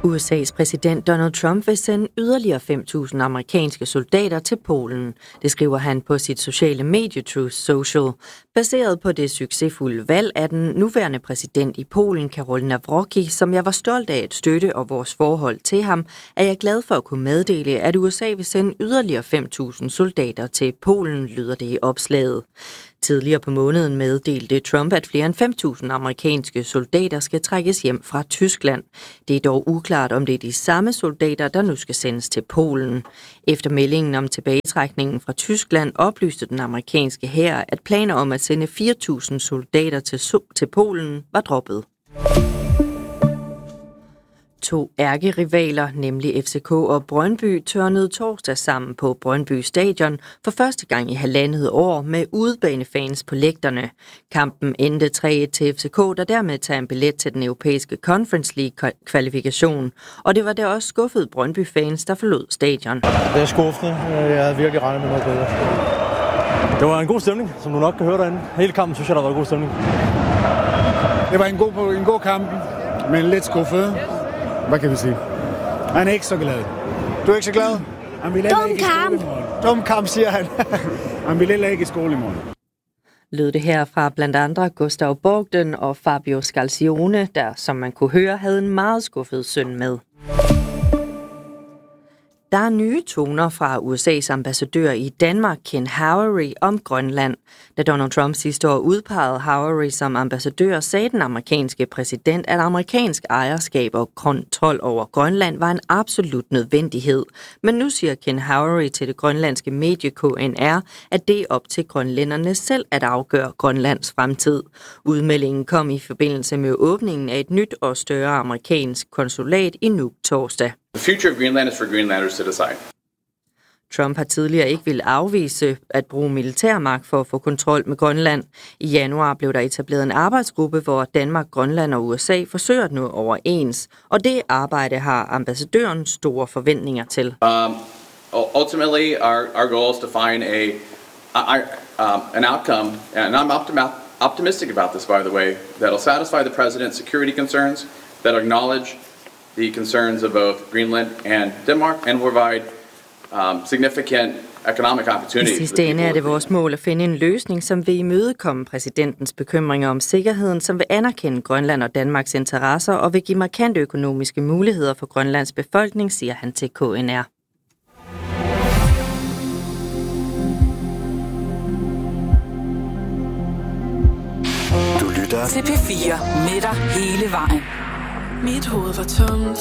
USA's præsident Donald Trump vil sende yderligere 5.000 amerikanske soldater til Polen. Det skriver han på sit sociale medie Truth Social. Baseret på det succesfulde valg af den nuværende præsident i Polen, Karol Nawrocki, som jeg var stolt af at støtte og vores forhold til ham, er jeg glad for at kunne meddele, at USA vil sende yderligere 5.000 soldater til Polen, lyder det i opslaget. Tidligere på måneden meddelte Trump, at flere end 5.000 amerikanske soldater skal trækkes hjem fra Tyskland. Det er dog uklart, om det er de samme soldater, der nu skal sendes til Polen. Efter meldingen om tilbagetrækningen fra Tyskland oplyste den amerikanske hær, at planer om at sende 4.000 soldater til Polen var droppet. To ærkerivaler, nemlig FCK og Brøndby, tørnede torsdag sammen på Brøndby Stadion for første gang i 1,5 år med udebanefans på lægterne. Kampen endte 3-1 til FCK, der dermed tager en billet til den europæiske Conference League-kvalifikation. Og det var der også skuffede Brøndby-fans, der forlod stadion. Det er skuffende. Jeg havde virkelig regnet med noget bedre. Det var en god stemning, som du nok kan høre derinde. Hele kampen synes jeg, der var en god stemning. Det var en god kamp, men lidt skuffet. Hvad kan vi sige? Han er ikke så glad. Du er ikke så glad? Dum kamp! Dum kamp, siger han. Han vil heller ikke i skole i morgen. Lød det her fra blandt andre Gustav Borgden og Fabio Scalzione, der, som man kunne høre, havde en meget skuffet søn med. Der er nye toner fra USA's ambassadør i Danmark, Ken Howery, om Grønland. Da Donald Trump sidste år udpegede Howery som ambassadør, sagde den amerikanske præsident, at amerikansk ejerskab og kontrol over Grønland var en absolut nødvendighed. Men nu siger Ken Howery til det grønlandske medie KNR, at det er op til grønlænderne selv at afgøre Grønlands fremtid. Udmeldingen kom i forbindelse med åbningen af et nyt og større amerikansk konsulat i Nuuk torsdag. The future of Greenland is for Greenlanders to decide. Trump har tidligere ikke ville afvise at bruge militærmagt for at få kontrol med Grønland. I januar blev der etableret en arbejdsgruppe, hvor Danmark, Grønland og USA forsøger at nå overens. Og det arbejde har ambassadøren store forventninger til. Ultimately, our goal is to find an outcome, and I'm optimistic about this, by the way, that'll satisfy the president's security concerns, that'll acknowledge the concerns of both Greenland and Denmark, and provide significant economic opportunities. I sidste ende er det vores mål at finde en løsning, som vil imødekomme præsidentens bekymringer om sikkerheden, som vil anerkende Grønland og Danmarks interesser og vil give markante økonomiske muligheder for Grønlands befolkning, siger han til KNR. Du lytter til P4 med dig hele vejen. Mit hoved var tomt.